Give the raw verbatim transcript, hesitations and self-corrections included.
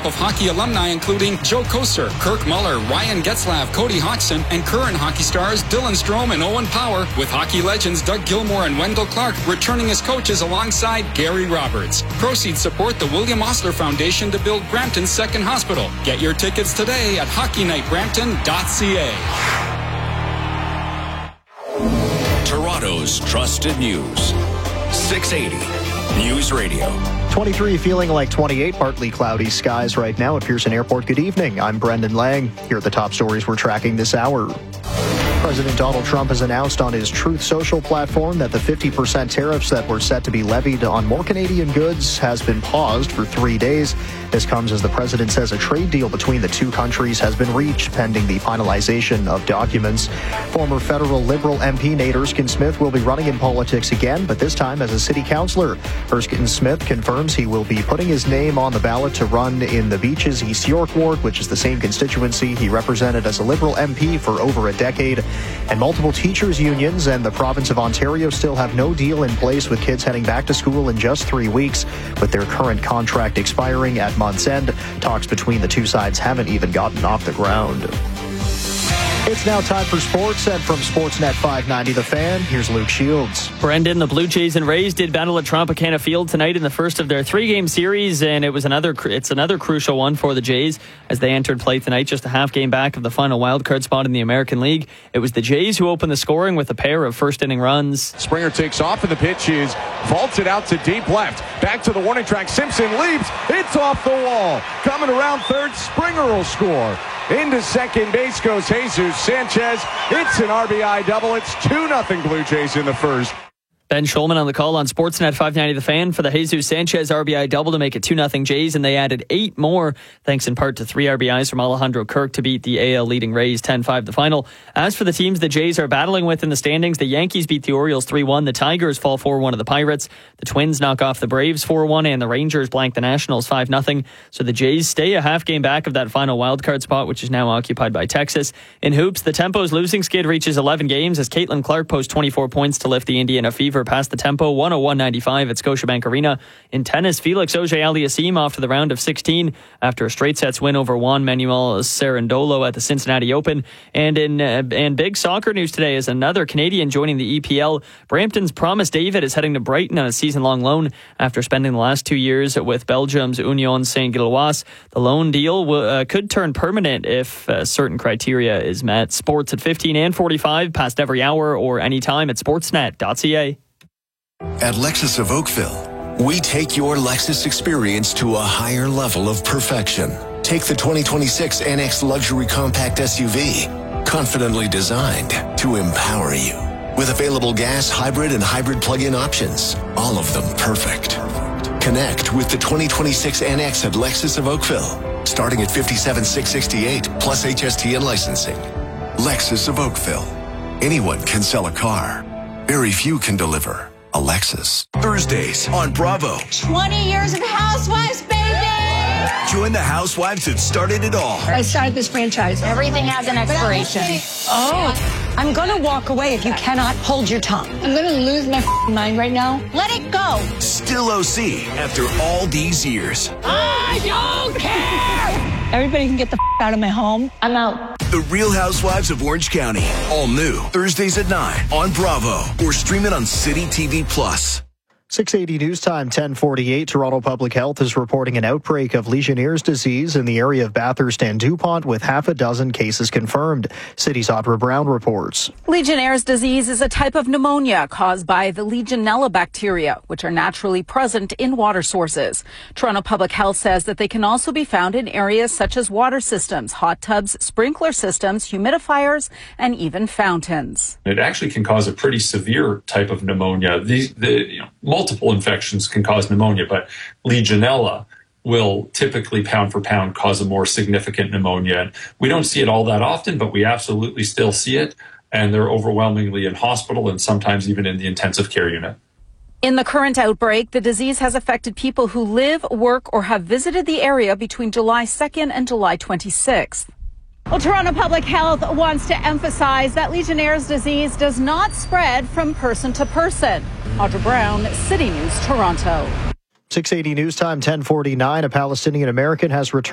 lineup of hockey alumni including Joe Koser, Kirk Muller, Ryan Getzlav, Cody Hodgson, and current hockey stars Dylan Strome and Owen Power, with hockey legends Doug Gilmour and Wendell Clark returning as coaches alongside Gary Roberts. Proceeds support the William Osler Foundation to build Brampton's second hospital. Get your tickets today at hockey night brampton dot c a. Toronto's trusted news. six eighty News Radio. twenty-three, feeling like twenty-eight, partly cloudy skies right now at Pearson Airport. Good evening. I'm Brendan Lang. Here are the top stories we're tracking this hour. President Donald Trump has announced on his Truth Social platform that the fifty percent tariffs that were set to be levied on more Canadian goods has been paused for three days. This comes as the president says a trade deal between the two countries has been reached pending the finalization of documents. Former federal Liberal M P Nate Erskine-Smith will be running in politics again, but this time as a city councillor. Erskine-Smith confirms he will be putting his name on the ballot to run in the Beaches East York ward, which is the same constituency he represented as a Liberal M P for over a decade. And multiple teachers' unions and the province of Ontario still have no deal in place with kids heading back to school in just three weeks. With their current contract expiring at month's end, talks between the two sides haven't even gotten off the ground. It's now time for sports, and from Sportsnet five ninety The Fan, here's Luke Shields. Brendan, the Blue Jays and Rays did battle at Tropicana Field tonight in the first of their three-game series, and it was another it's another crucial one for the Jays as they entered play tonight, just a half game back of the final wildcard spot in the American League. It was the Jays who opened the scoring with a pair of first-inning runs. Springer takes off, and the pitch is vaulted out to deep left. Back to the warning track. Simpson leaps. It's off the wall. Coming around third, Springer will score. Into second base goes Jesus Sanchez. It's an R B I double. It's two nothing Blue Jays in the first. Ben Schulman on the call on Sportsnet five ninety The Fan for the Jesus Sanchez R B I double to make it two nothing Jays, and they added eight more, thanks in part to three R B Is from Alejandro Kirk to beat the A L leading Rays ten five the final. As for the teams the Jays are battling with in the standings, the Yankees beat the Orioles three one, the Tigers fall four one to the Pirates, the Twins knock off the Braves four one, and the Rangers blank the Nationals five nothing. So the Jays stay a half game back of that final wildcard spot, which is now occupied by Texas. In hoops, the Tempo's losing skid reaches eleven games as Caitlin Clark posts twenty-four points to lift the Indiana Fever past the Tempo one oh one ninety-five at Scotiabank Arena. In tennis, Felix Auger-Aliassime off to the round of sixteen after a straight sets win over Juan Manuel Cerundolo at the Cincinnati Open. And in uh, and big soccer news today is another Canadian joining the E P L. Brampton's Promise David is heading to Brighton on a season-long loan after spending the last two years with Belgium's Union Saint-Gilloise. The loan deal w- uh, could turn permanent if uh, certain criteria is met. Sports at fifteen and forty-five, past every hour or anytime at sportsnet dot c a. At Lexus of Oakville, we take your Lexus experience to a higher level of perfection. Take the twenty twenty-six N X Luxury Compact S U V, confidently designed to empower you. With available gas, hybrid, and hybrid plug-in options, all of them perfect. Connect with the twenty twenty-six N X at Lexus of Oakville, starting at fifty-seven thousand six hundred sixty-eight dollars plus H S T and licensing. Lexus of Oakville. Anyone can sell a car. Very few can deliver a Lexus. Thursdays on Bravo. twenty years of Housewives, baby! Join the housewives that started it all. I started this franchise. Everything has an expiration. Oh, I'm going to walk away if you cannot hold your tongue. I'm going to lose my mind right now. Let it go. Still O C after all these years. I don't care! Everybody can get the out of my home. I'm out. The Real Housewives of Orange County. All new. Thursdays at nine on Bravo. Or stream it on City T V Plus. six eighty News Time, ten forty-eight. Toronto Public Health is reporting an outbreak of Legionnaire's disease in the area of Bathurst and DuPont with half a dozen cases confirmed. City's Audra Brown reports. Legionnaire's disease is a type of pneumonia caused by the Legionella bacteria, which are naturally present in water sources. Toronto Public Health says that they can also be found in areas such as water systems, hot tubs, sprinkler systems, humidifiers, and even fountains. It actually can cause a pretty severe type of pneumonia. These, the, you know, multiple infections can cause pneumonia, but Legionella will typically pound for pound cause a more significant pneumonia. We don't see it all that often, but we absolutely still see it. And they're overwhelmingly in hospital and sometimes even in the intensive care unit. In the current outbreak, the disease has affected people who live, work, or have visited the area between July second and July twenty-sixth. Well, Toronto Public Health wants to emphasize that Legionnaire's disease does not spread from person to person. Audra Brown, City News, Toronto. six eighty News Time, ten forty-nine. A Palestinian American has returned